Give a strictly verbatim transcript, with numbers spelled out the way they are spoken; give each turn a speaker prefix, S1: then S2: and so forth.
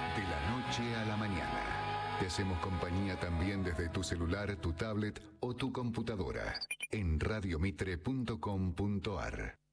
S1: De la noche a la mañana. Te hacemos compañía también desde tu celular, tu tablet o tu computadora. En radiomitre punto com punto ar.